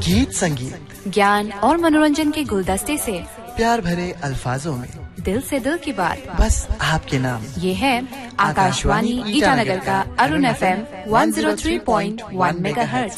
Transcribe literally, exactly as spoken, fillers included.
गीत संगीत, ज्ञान और मनोरंजन के गुलदस्ते से प्यार भरे अल्फाजों में दिल से दिल की बात, बस आपके नाम। ये है आकाशवाणी ईटानगर का Arun F M one zero three point one megahertz.